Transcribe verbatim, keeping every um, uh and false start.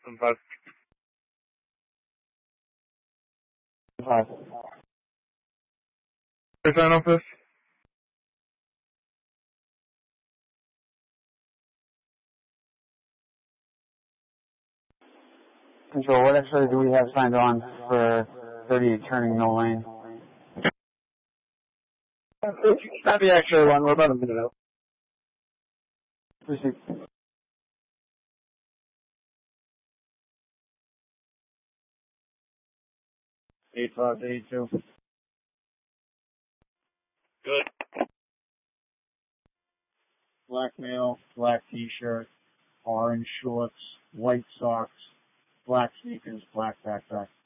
Five. Five. Sign office. Control, what X-ray do we have signed on for thirty-eight turning no lane? Not the X-ray one. We're about a minute out. Proceed. Eight five to eight two. Good. Black male, black t-shirt, orange shorts, white socks, black sneakers, black backpack.